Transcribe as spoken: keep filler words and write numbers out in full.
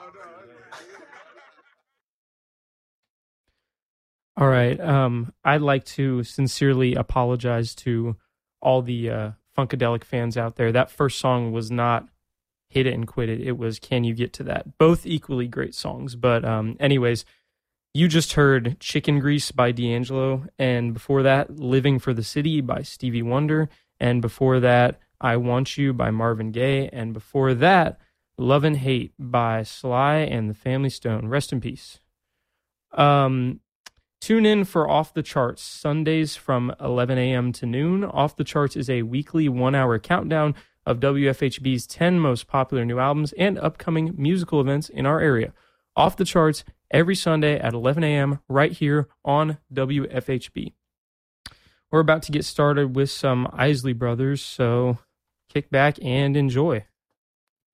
All right. Um, I'd like to sincerely apologize to all the uh, Funkadelic fans out there. That first song was not Hit It and Quit It. It was Can You Get to That? Both equally great songs. But um, anyways, you just heard Chicken Grease by D'Angelo. And before that, Living for the City by Stevie Wonder. And before that, I Want You by Marvin Gaye. And before that, Love and Hate by Sly and the Family Stone. Rest in peace. Um... Tune in for Off the Charts, Sundays from eleven a.m. to noon. Off the Charts is a weekly one-hour countdown of W F H B's ten most popular new albums and upcoming musical events in our area. Off the Charts every Sunday at eleven a.m. right here on W F H B. We're about to get started with some Isley Brothers, so kick back and enjoy.